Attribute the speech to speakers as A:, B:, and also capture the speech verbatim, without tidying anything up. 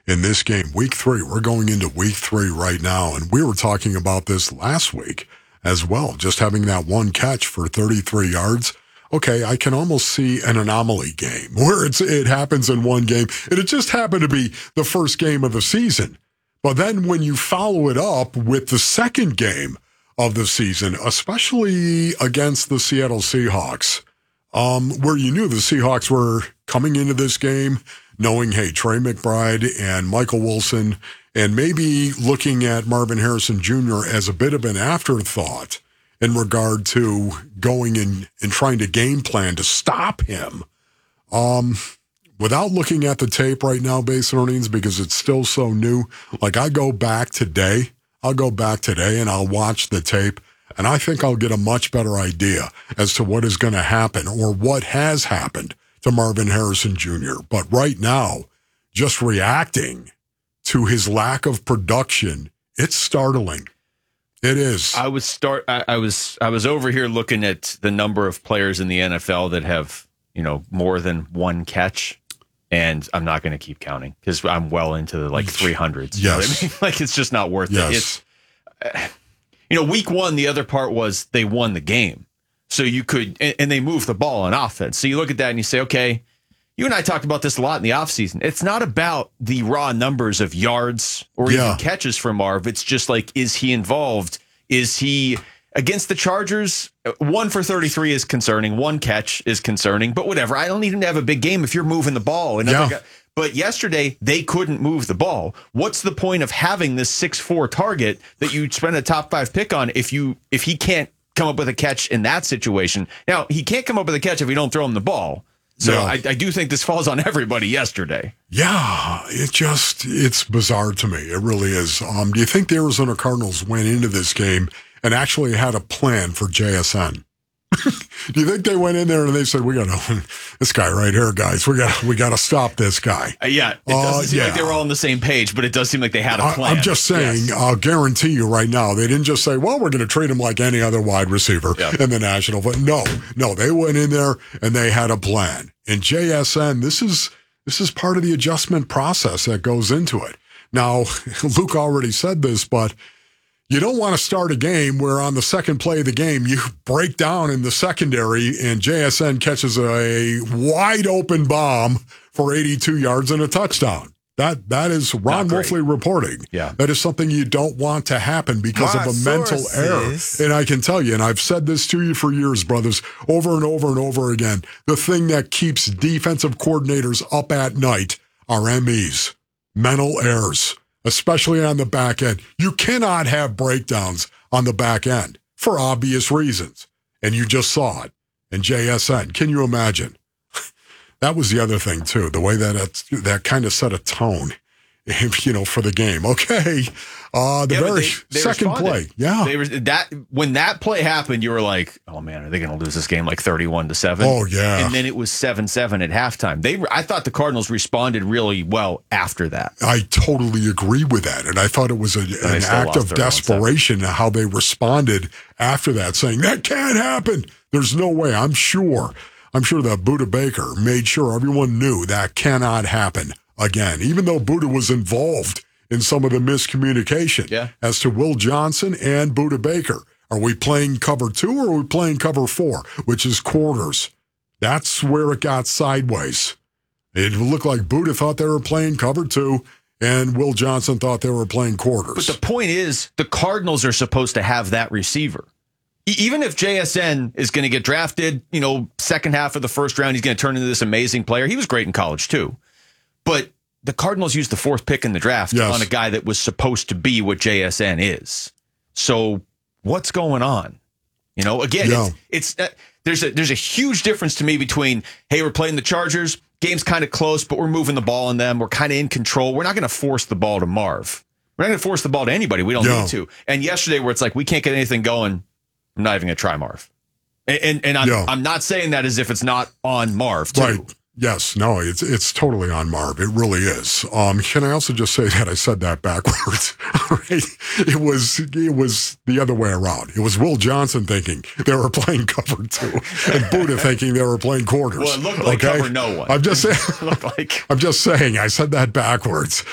A: in this game. Week three, we're going into week three right now, and we were talking about this last week as well, just having that one catch for thirty-three yards. Okay, I can almost see an anomaly game where it's it happens in one game, and it just happened to be the first game of the season. But then when you follow it up with the second game of the season, especially against the Seattle Seahawks, um, where you knew the Seahawks were coming into this game knowing, hey, Trey McBride and Michael Wilson, and maybe looking at Marvin Harrison Junior as a bit of an afterthought in regard to going in and trying to game plan to stop him. Um, without looking at the tape right now, base earnings, because it's still so new, like I go back today, I'll go back today and I'll watch the tape, and I think I'll get a much better idea as to what is going to happen or what has happened to Marvin Harrison Junior But right now, just reacting to his lack of production, it's startling. It is.
B: I was start. I, I was. I was over here looking at the number of players in the N F L that have, you know, more than one catch, and I'm not going to keep counting because I'm well into the like three hundreds. You
A: yes.
B: know what I mean? Like it's just not worth
A: yes.
B: it. It's, uh, you know, week one, the other part was they won the game, so you could, and, and they moved the ball on offense. So you look at that and you say, okay. You and I talked about this a lot in the offseason. It's not about the raw numbers of yards or
A: yeah.
B: even catches from Marv. It's just like, is he involved? Is he against the Chargers? One for thirty-three is concerning. One catch is concerning. But whatever. I don't need him to have a big game if you're moving the ball. And
A: yeah.
B: guy, but yesterday, they couldn't move the ball. What's the point of having this six four target that you spend a top five pick on if you if he can't come up with a catch in that situation? Now, he can't come up with a catch if you don't throw him the ball. So
A: yeah.
B: I, I do think this falls on everybody yesterday.
A: Yeah, it just, it's bizarre to me. It really is. Um, do you think the Arizona Cardinals went into this game and actually had a plan for J S N? Do you think they went in there and they said, we got to, this guy right here, guys, we got we got to stop this guy?
B: Uh, yeah, it doesn't
A: uh,
B: seem
A: yeah.
B: like they were all on the same page, but it does seem like they had a plan.
A: I, I'm just saying,
B: yes.
A: I'll guarantee you right now, they didn't just say, well, we're going to treat him like any other wide receiver
B: yeah.
A: in the National. But no, no, they went in there and they had a plan. And J S N, this is this is part of the adjustment process that goes into it. Now, Luke already said this, but you don't want to start a game where on the second play of the game, you break down in the secondary and J S N catches a wide open bomb for eighty-two yards and a touchdown. That That is Ron Wolfley reporting.
B: Yeah.
A: That is something you don't want to happen because
C: My
A: of a mental error. And I can tell you, and I've said this to you for years, brothers, over and over and over again, the thing that keeps defensive coordinators up at night are M Es, mental errors, especially on the back end. You cannot have breakdowns on the back end for obvious reasons. And you just saw it. And J S N, can you imagine? That was the other thing, too, the way that it, that kind of set a tone, you know, for the game. Okay, uh, the
B: yeah,
A: very
B: they, they
A: second
B: responded.
A: play. Yeah.
B: They were, that, when that play happened, you were like, oh, man, are they going to lose this game like thirty-one to seven?
A: Oh, yeah.
B: And then it was seven seven at halftime. They, I thought the Cardinals responded really well after that.
A: I totally agree with that. And I thought it was a, an act of desperation how they responded after that, saying, that can't happen. There's no way. I'm sure. I'm sure that Budda Baker made sure everyone knew that cannot happen again, even though Budda was involved in some of the miscommunication
B: yeah.
A: as to Will Johnson and Budda Baker. Are we playing cover two or are we playing cover four, which is quarters? That's where it got sideways. It looked like Budda thought they were playing cover two, and Will Johnson thought they were playing quarters.
B: But the point is, the Cardinals are supposed to have that receiver. Even if J S N is going to get drafted, you know, second half of the first round, he's going to turn into this amazing player. He was great in college, too. But the Cardinals used the fourth pick in the draft
A: yes.
B: on a guy that was supposed to be what J S N is. So what's going on? You know, again,
A: yeah.
B: it's, it's uh, there's a there's a huge difference to me between, hey, we're playing the Chargers, game's kind of close, but we're moving the ball on them. We're kind of in control. We're not going to force the ball to Marv. We're not going to force the ball to anybody. We don't
A: yeah.
B: need to. And yesterday, where it's like, we can't get anything going, I'm not even going to try Marv. And and, and I'm,
A: yeah.
B: I'm not saying that as if it's not on Marv, too.
A: Right. Yes. No, it's it's totally on Marv. It really is. Um, can I also just say that I said that backwards? Right? It was it was the other way around. It was Will Johnson thinking they were playing cover two, and Budda thinking they were playing quarters.
B: Well, it looked like
A: okay?
B: cover no one.
A: I'm just saying.
B: It looked like.
A: I'm just saying. I said that backwards.